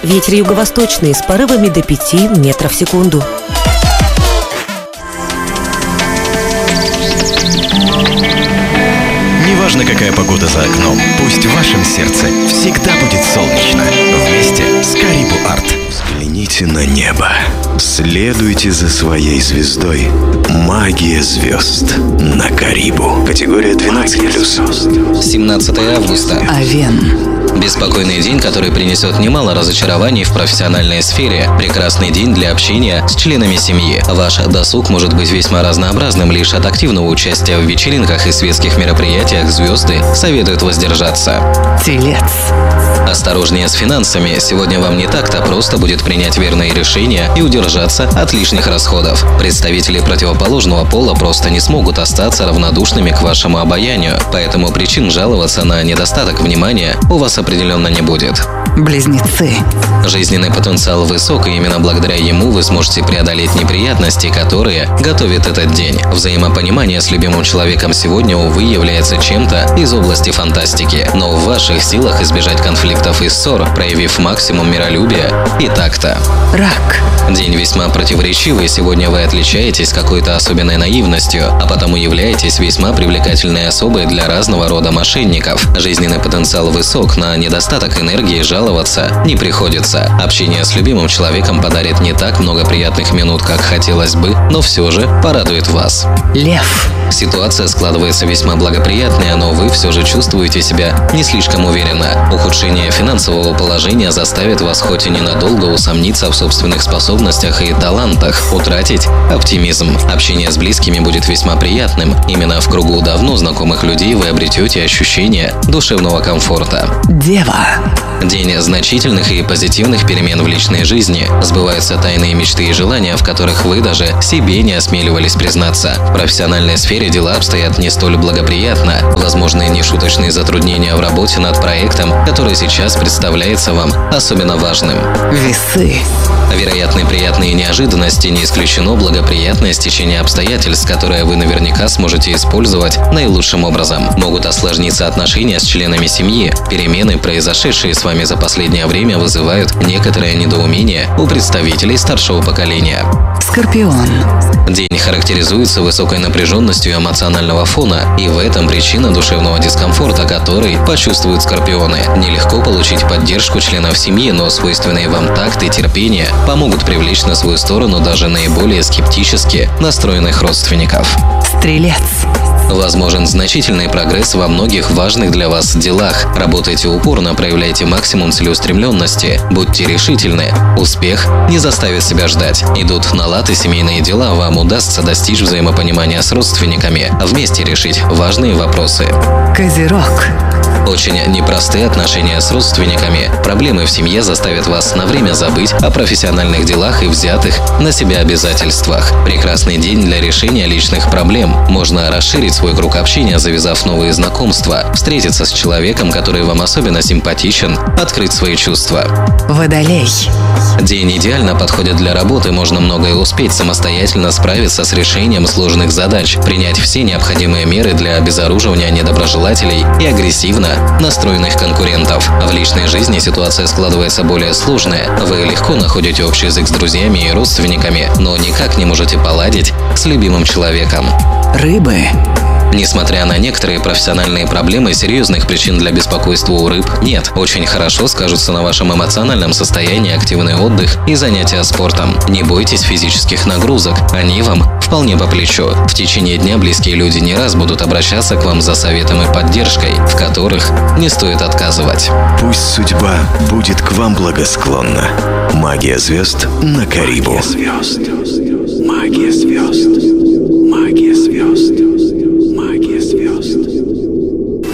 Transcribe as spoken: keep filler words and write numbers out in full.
Ветер юго-восточный с порывами до пяти метров в секунду. Неважно, какая погода за окном, пусть в вашем сердце всегда будет солнечно. Вместе с Карибу Арт. Взгляните на небо. Следуйте за своей звездой. Магия звезд на Карибу. Категория двенадцать плюс. семнадцатое августа. Овен. Беспокойный день, который принесет немало разочарований в профессиональной сфере. Прекрасный день для общения с членами семьи. Ваш досуг может быть весьма разнообразным. Лишь от активного участия в вечеринках и светских мероприятиях звезды советуют воздержаться. Телец. Осторожнее с финансами. Сегодня вам не так-то просто будет принять верные решения и удержаться от лишних расходов. Представители противоположного пола просто не смогут остаться равнодушными к вашему обаянию, поэтому причин жаловаться на недостаток внимания у вас определенно не будет. Близнецы. Жизненный потенциал высок, и именно благодаря ему вы сможете преодолеть неприятности, которые готовит этот день. Взаимопонимание с любимым человеком сегодня, увы, является чем-то из области фантастики, но в ваших силах избежать конфликтов и ссор, проявив максимум миролюбия и такта. Рак. День весьма противоречивый. Сегодня вы отличаетесь какой-то особенной наивностью, а потому являетесь весьма привлекательной особой для разного рода мошенников. Жизненный потенциал высок, на недостаток энергии жаловаться не приходится. Общение с любимым человеком подарит не так много приятных минут, как хотелось бы, но все же порадует вас. Лев. Ситуация складывается весьма благоприятная, но вы все же чувствуете себя не слишком уверенно. Ухудшение финансового положения заставит вас хоть и ненадолго усомниться в собственных способностях и талантах, утратить оптимизм. Общение с близкими будет весьма приятным. Именно в кругу давно знакомых людей вы обретете ощущение душевного комфорта. Дева. День значительных и позитивных перемен в личной жизни. Сбываются тайные мечты и желания, в которых вы даже себе не осмеливались признаться. В профессиональной сфере дела обстоят не столь благоприятно. Возможны нешуточные затруднения в работе над проектом, который сейчас представляется вам особенно важным. Весы. Вероятны приятные неожиданности, не исключено благоприятное стечение обстоятельств, которые вы наверняка сможете использовать наилучшим образом. Могут осложниться отношения с членами семьи. Перемены, произошедшие с вами за последнее время, вызывают некоторое недоумение у представителей старшего поколения. Скорпион. День характеризуется высокой напряженностью эмоционального фона, и в этом причина душевного дискомфорта, который почувствуют скорпионы. Нелегко получить поддержку членов семьи, но свойственные вам такт и терпение помогут привлечь на свою сторону даже наиболее скептически настроенных родственников. Стрелец. Возможен значительный прогресс во многих важных для вас делах. Работайте упорно, проявляйте максимум целеустремленности, будьте решительны. Успех не заставит себя ждать. Идут на лад и семейные дела, вам удастся достичь взаимопонимания с родственниками, вместе решить важные вопросы. Козерог. Очень непростые отношения с родственниками. Проблемы в семье заставят вас на время забыть о профессиональных делах и взятых на себя обязательствах. Прекрасный день для решения личных проблем. Можно расширить свой круг общения, завязав новые знакомства, встретиться с человеком, который вам особенно симпатичен, открыть свои чувства. Водолей. День идеально подходит для работы, можно многое успеть, самостоятельно справиться с решением сложных задач, принять все необходимые меры для обезоруживания недоброжелателей и агрессивно настроенных конкурентов. В личной жизни ситуация складывается более сложная. Вы легко находите общий язык с друзьями и родственниками, но никак не можете поладить с любимым человеком. Рыбы. Несмотря на некоторые профессиональные проблемы, серьезных причин для беспокойства у рыб нет. Очень хорошо скажутся на вашем эмоциональном состоянии активный отдых и занятия спортом. Не бойтесь физических нагрузок, они вам вполне по плечу. В течение дня близкие люди не раз будут обращаться к вам за советом и поддержкой, в которых не стоит отказывать. Пусть судьба будет к вам благосклонна. Магия звезд на Карибу.